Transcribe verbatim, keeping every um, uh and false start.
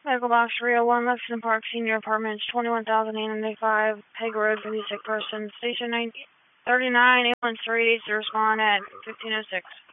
Medical Box three oh one, Lexington Park, Senior Apartments, twenty-one thousand eight hundred eighty-five, Peg Road for the sick person. Station nine thirty-nine, ambulance three eighty to respond at fifteen oh six.